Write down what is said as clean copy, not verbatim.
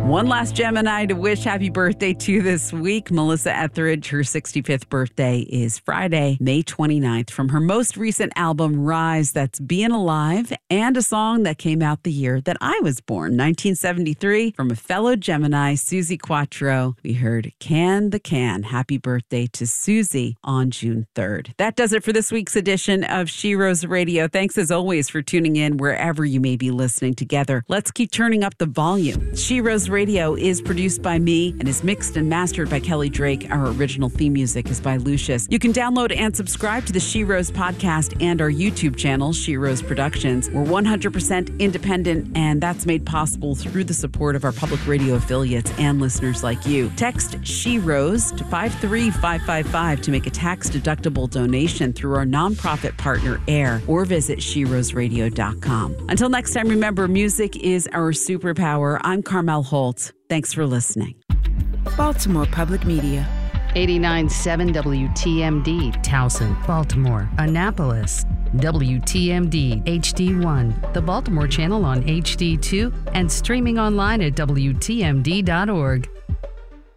One last Gemini to wish happy birthday to this week. Melissa Etheridge, her 65th birthday is Friday, May 29th. From her most recent album, Rise, that's Being Alive, and a song that came out the year that I was born, 1973, from a fellow Gemini, Suzi Quatro. We heard Can the Can. Happy birthday to Suzi on June 3rd. That does it for this week's edition of She Rose Radio. Thanks as always for tuning in wherever you may be listening together. Let's keep turning up the volume. She Rose Radio is produced by me and is mixed and mastered by Kelly Drake. Our original theme music is by Lucius. You can download and subscribe to the She Rose podcast and our YouTube channel, She Rose Productions. We're 100% independent, and that's made possible through the support of our public radio affiliates and listeners like you. Text She Rose to 53555 to make a tax-deductible donation through our nonprofit partner, AIR, or visit SheRoseRadio.com. Until next time, remember, music is our superpower. I'm Carmel Holt. Thanks for listening. Baltimore Public Media. 89.7 WTMD, Towson, Baltimore, Annapolis. WTMD HD1, the Baltimore channel on HD2, and streaming online at WTMD.org.